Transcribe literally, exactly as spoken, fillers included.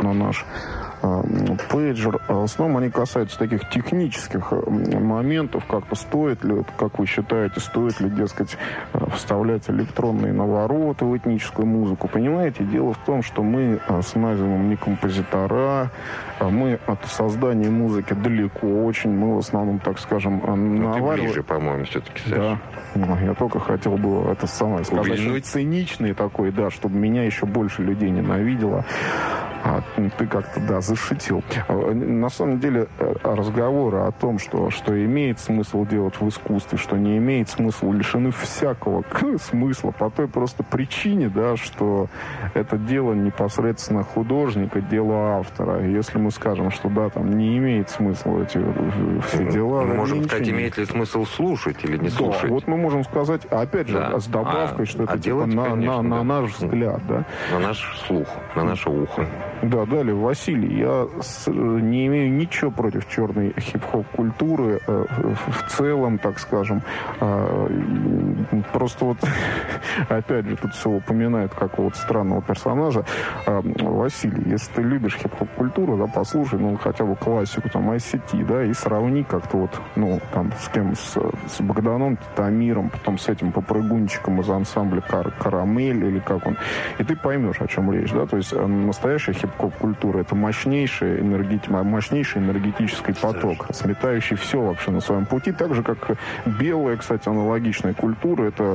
на наш пейджер. В основном они касаются таких технических моментов, как-то стоит ли, как вы считаете, стоит ли, дескать, вставлять электронные навороты в этническую музыку. Понимаете, дело в том, что мы с Назимом не композитора, мы от создания музыки далеко очень, мы в основном, так скажем, навариваем. Ты ближе, по-моему, все-таки, Саша. Да. Я только хотел бы это самое сказать, Увильнуть. Циничный такой, да, чтобы меня еще больше людей ненавидело. А ты как-то, да, зашутил. На самом деле разговоры о том, что, что имеет смысл делать в искусстве, что не имеет смысла, лишены всякого смысла по той просто причине, да, что это дело непосредственно художника, дело автора. Если мы скажем, что да, там не имеет смысла эти все дела... Мы можем сказать, имеет ли смысл слушать или не слушать. Да, вот мы можем сказать, опять же, да. с добавкой, а, что это а типа на, конечно, на, на да. наш взгляд, да. На наш слух, на наше ухо. Да, далее, Василий, я с, не имею ничего против черной хип-хоп культуры э, в целом, так скажем. Э, просто вот, опять же, тут все упоминает какого-то странного персонажа. Э, Василий, если ты любишь хип-хоп культуру, да, послушай, ну, хотя бы классику, там, ай си ти, да, и сравни как-то вот, ну, там, с кем, с, с Богданом Титамиром, потом с этим попрыгунчиком из ансамбля Кар- «Карамель», или как он, и ты поймешь, о чем речь, да, то есть э, настоящая хип-хоп культура — это мощнейший, энергет... мощнейший энергетический поток, сметающий все вообще на своем пути. Так же, как белая, кстати, аналогичная культура — это